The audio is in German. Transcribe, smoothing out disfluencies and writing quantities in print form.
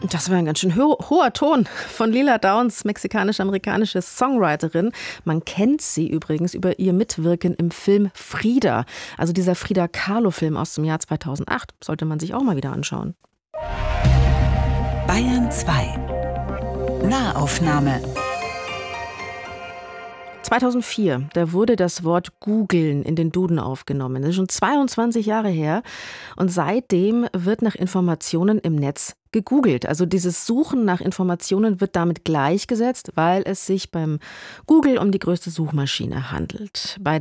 Das war ein ganz schön hoher Ton von Lila Downs, mexikanisch-amerikanische Songwriterin. Man kennt sie übrigens über ihr Mitwirken im Film Frida. Also dieser Frida Kahlo-Film aus dem Jahr 2008. Sollte man sich auch mal wieder anschauen. Bayern 2 Nahaufnahme 2004, da wurde das Wort googeln in den Duden aufgenommen. Das ist schon 22 Jahre her. Und seitdem wird nach Informationen im Netz gegoogelt. Also dieses Suchen nach Informationen wird damit gleichgesetzt, weil es sich beim Google um die größte Suchmaschine handelt. Bei